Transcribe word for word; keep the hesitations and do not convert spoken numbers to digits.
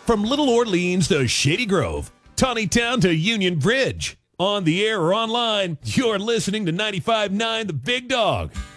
From Little Orleans to Shady Grove, Tawnytown to Union Bridge. On the air or online, you're listening to ninety-five point nine The Big Dog.